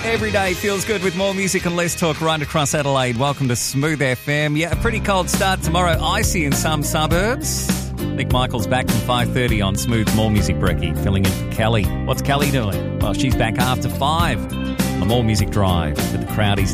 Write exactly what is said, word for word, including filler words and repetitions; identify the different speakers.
Speaker 1: Every day feels good with more music and less talk right across Adelaide. Welcome to Smooth F M. Yeah, a pretty cold start tomorrow. Icy in some suburbs. Nick Michael's back from five thirty on Smooth. More music, Brecky, filling in for Kelly. What's Kelly doing? Well, she's back after five on the More Music Drive with the Crowdies